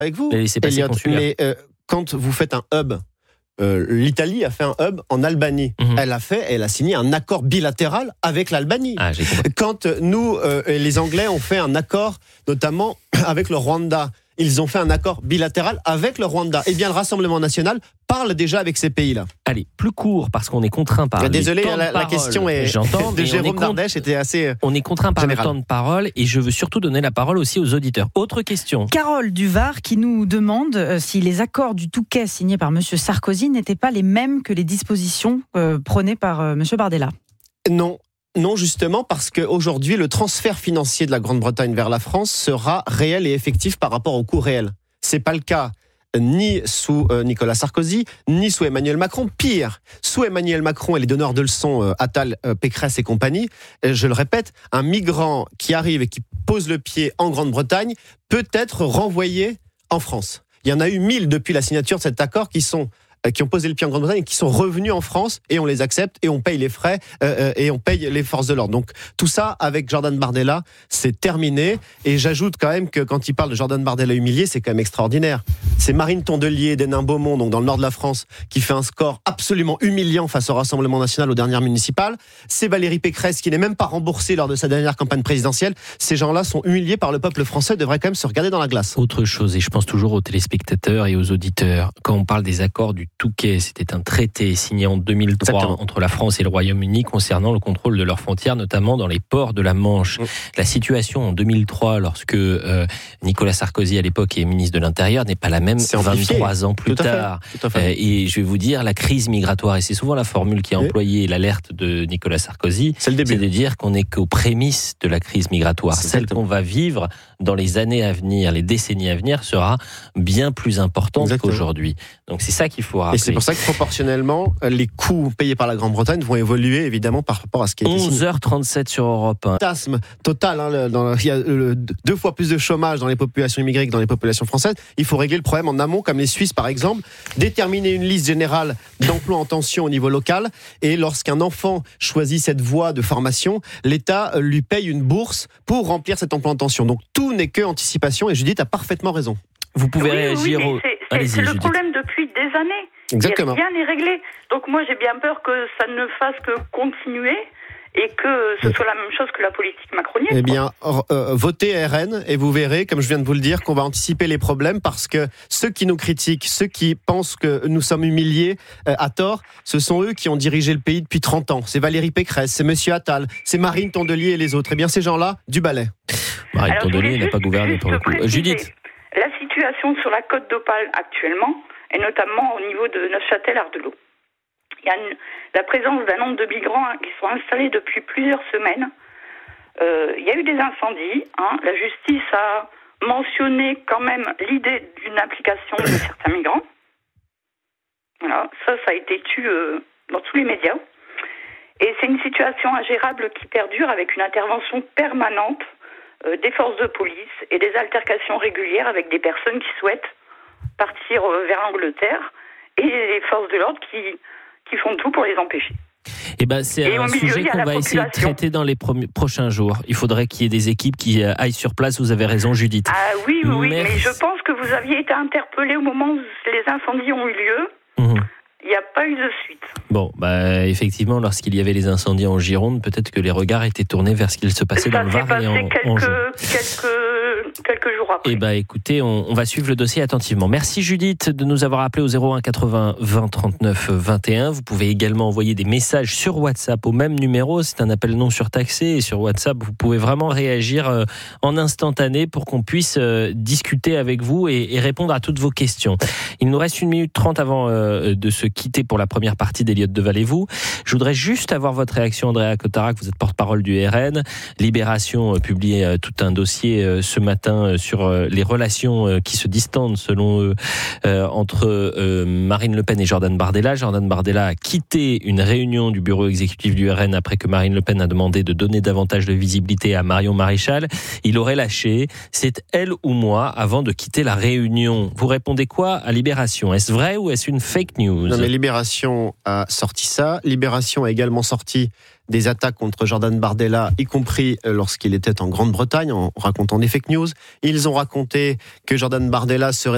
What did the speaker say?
avec vous, Mais c'est passé consulaire. Mais quand vous faites un hub, l'Italie a fait un hub en Albanie. Elle a signé un accord bilatéral avec l'Albanie. J'ai compris. Quand nous, les Anglais, ont fait un accord, notamment avec le Rwanda, ils ont fait un accord bilatéral avec le Rwanda. Eh bien, le Rassemblement national parle déjà avec ces pays-là. Allez, plus court, parce qu'on est contraint par Désolé, les temps de la question de Jérôme Dardèche était assez on est contraint par générale. le temps de parole, et je veux surtout donner la parole aussi aux auditeurs. Autre question. Carole du Var qui nous demande si les accords du Touquet signés par M. Sarkozy n'étaient pas les mêmes que les dispositions prônées par M. Bardella. Non, justement, parce qu'aujourd'hui, le transfert financier de la Grande-Bretagne vers la France sera réel et effectif par rapport au coût réel. C'est pas le cas ni sous Nicolas Sarkozy, ni sous Emmanuel Macron. Pire, sous Emmanuel Macron et les donneurs de leçons, Attal, Pécresse et compagnie, je le répète, un migrant qui arrive et qui pose le pied en Grande-Bretagne peut être renvoyé en France. Il y en a eu 1000 depuis la signature de cet accord qui ont posé le pied en Grande-Bretagne et qui sont revenus en France, et on les accepte et on paye les frais et on paye les forces de l'ordre. Donc tout ça avec Jordan Bardella, c'est terminé. Et j'ajoute quand même que quand il parle de Jordan Bardella humilié, c'est quand même extraordinaire. C'est Marine Tondelier d'Hénin-Beaumont, donc dans le nord de la France, qui fait un score absolument humiliant face au Rassemblement national aux dernières municipales. C'est Valérie Pécresse qui n'est même pas remboursée lors de sa dernière campagne présidentielle. Ces gens-là sont humiliés par le peuple français, devraient quand même se regarder dans la glace. Autre chose, et je pense toujours aux téléspectateurs et aux auditeurs, quand on parle des accords du Touquet, c'était un traité signé en 2003 Exactement. entre la France et le Royaume-Uni concernant le contrôle de leurs frontières, notamment dans les ports de la Manche. La situation en 2003, lorsque Nicolas Sarkozy à l'époque est ministre de l'Intérieur, n'est pas la même 23 ans plus tard. Tout à fait. Et je vais vous dire, la crise migratoire, et c'est souvent la formule qui est employée, l'alerte de Nicolas Sarkozy, c'est le début. C'est de dire qu'on n'est qu'aux prémices de la crise migratoire. Celle qu'on va vivre dans les années à venir, les décennies à venir, sera bien plus importante qu'aujourd'hui. Donc c'est ça qu'il faut rappeler. Et c'est pour ça que proportionnellement, les coûts payés par la Grande-Bretagne vont évoluer évidemment par rapport à ce qui est ici. 11h37 sur Europe 1. Fantasme total, il y a 2 fois plus de chômage dans les populations immigrées que dans les populations françaises. Il faut régler le problème en amont, comme les Suisses par exemple, déterminer une liste générale d'emplois en tension au niveau local, et lorsqu'un enfant choisit cette voie de formation, l'État lui paye une bourse pour remplir cet emploi en tension. Donc tout n'est que anticipation, et Judith a parfaitement raison. Vous pouvez réagir c'est le problème depuis des années. Exactement. Et rien n'est réglé. Donc moi j'ai bien peur que ça ne fasse que continuer et que ce soit la même chose que la politique macronienne. Eh bien, votez RN et vous verrez, comme je viens de vous le dire, qu'on va anticiper les problèmes, parce que ceux qui nous critiquent, ceux qui pensent que nous sommes humiliés à tort, ce sont eux qui ont dirigé le pays depuis 30 ans. C'est Valérie Pécresse, c'est Monsieur Attal, c'est Marine Tondelier et les autres. Eh bien, ces gens-là, du balai. Marine Tondelier n'a pas gouverné pour le coup. Judith. La situation sur la côte d'Opale actuellement, et notamment au niveau de Neufchâtel-Ardelot. Il y a la présence d'un nombre de migrants qui sont installés depuis plusieurs semaines. Il y a eu des incendies. La justice a mentionné quand même l'idée d'une implication de certains migrants. Voilà, ça a été tu dans tous les médias. Et c'est une situation ingérable qui perdure avec une intervention permanente des forces de police et des altercations régulières avec des personnes qui souhaitent partir vers l'Angleterre, et les forces de l'ordre qui font tout pour les empêcher. C'est un sujet qu'on va essayer de traiter dans les prochains jours. Il faudrait qu'il y ait des équipes qui aillent sur place. Vous avez raison, Judith. Oui, mais je pense que vous aviez été interpellé au moment où les incendies ont eu lieu. Il n'y a pas eu de suite. Bon, effectivement, lorsqu'il y avait les incendies en Gironde, peut-être que les regards étaient tournés vers ce qu'il se passait dans le Var et en quelques jours après. Écoutez, on va suivre le dossier attentivement. Merci Judith de nous avoir appelé au 01 80 20 39 21. Vous pouvez également envoyer des messages sur WhatsApp au même numéro. C'est un appel non surtaxé, et sur WhatsApp, vous pouvez vraiment réagir en instantané pour qu'on puisse discuter avec vous et répondre à toutes vos questions. Il nous reste 1 minute 30 avant de se quitter pour la première partie d'Eliott de Valez-vous. Je voudrais juste avoir votre réaction, Andrea Cotarac, vous êtes porte-parole du RN. Libération publié tout un dossier ce matin sur les relations qui se distendent selon eux entre Marine Le Pen et Jordan Bardella. Jordan Bardella a quitté une réunion du bureau exécutif du RN après que Marine Le Pen a demandé de donner davantage de visibilité à Marion Maréchal. Il aurait lâché, c'est elle ou moi, avant de quitter la réunion. Vous répondez quoi à Libération? Est-ce vrai ou est-ce une fake news? Non, mais Libération a sorti ça. Libération a également sorti des attaques contre Jordan Bardella, y compris lorsqu'il était en Grande-Bretagne, en racontant des fake news. Ils ont raconté que Jordan Bardella serait